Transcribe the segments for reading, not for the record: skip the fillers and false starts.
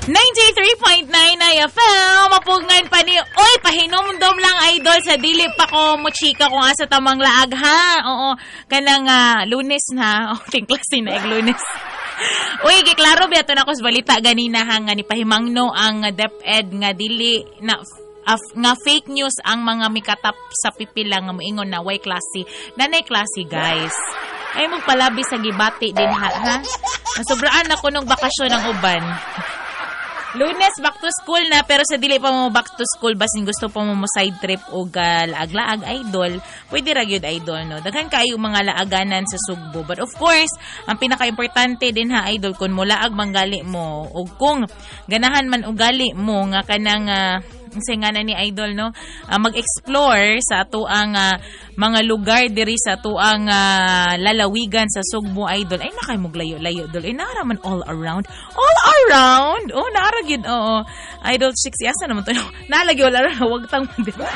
93.9 FM, mapungan pa ni, oy, pahinomdom lang idol sa dili pa ko mo chika kung asa tamang laag ha. Oo, kanang Lunes na. Oh, tingklasin na Lunes. Uy, giklaro biya to na ko sa balita ganina ha nga ni pahimangno ang DepEd nga dili na nga fake news ang mga mikatap sa pipila nga moingon na way klase. Nanay klase guys. Ay magpalabi sa gibati din ha. Sobraan ako nung bakasyon ng uban. Lunes back to school na pero sa dili pa mo back to school basin gusto pa mo side trip o laag-laag idol pwede ra gyud idol no daghan kaayo mga laaganan sa Sugbo but of course ang pinaka-importante din ha idol kun mo laag manggali mo o kung ganahan man ugali mo nga kanang nga ni idol no mag-explore sa ato ang mga lugar diri sa ato ang lalawigan sa Sugbo idol ay nakay mo layo-layo idol ay naara man all around oh naara gyud oo idol 6 yasa naman to nalagi wala wag tang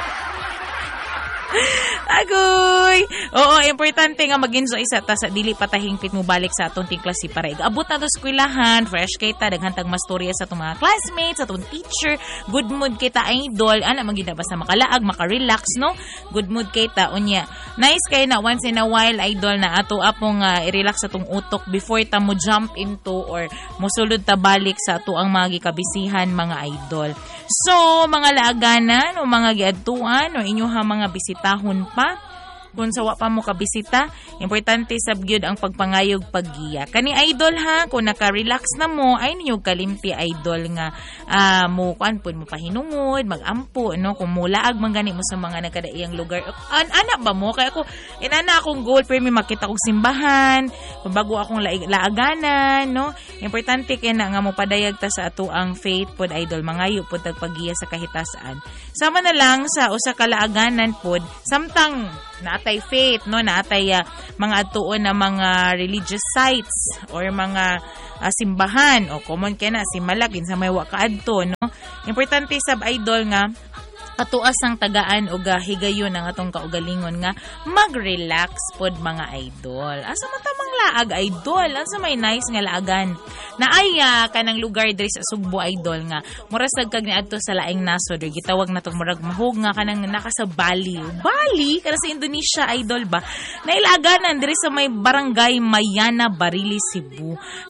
agoy oo importante nga maginso isa ta sa dili patahingpit mo balik sa atong klase para abot na to eskwelahan fresh kay ta daghan tag mastorya sa atong mga classmates sa atong teacher good mood kita idol ana magina basta makalaag makarelax no good mood kay ta unya nice kay na once in a while idol na ato apong i-relax sa atong utok before ta mo jump into or mosulod ta balik sa ato ang mga gikabisihan mga idol so mga laaganan o mga giadtuan o inyoha mga bisitahon pa kung sawa pa mo kabisita importante sabgyud ang pagpangayog paggiya kani idol ha kung naka-relax na mo ay ninyo kalimpi idol nga mo kuan pud mo pahinungod magampo no kung mulaag man gani mo sa mga nagkadaiyang lugar ana ba mo kay ako inana akong goal pero may makita kog simbahan kung bago akong laaganan no importante kay na nga mo padayag ta sa ato ang faith pod idol mangayo pod tagpaggiya sa kahitasan sama na lang sa usa ka laaganan pod samtang naatay faith no naatay mga atuon na mga religious sites or mga simbahan o common kay na simalagin sa may wa kaadto no importante sab idol nga atuas ang tagaan o higayon ang atong kaugalingon nga mag-relax pod mga idol asa matamang laag idol asa may nice nga laagan naaya kanang lugar diri sa Sugbo idol nga mura sad kag niadto sa laing nasod gitawag natong murag mahog nga kanang naka sa Bali kana sa Indonesia idol ba nailaganan diri sa may barangay Mayana Barili Cebu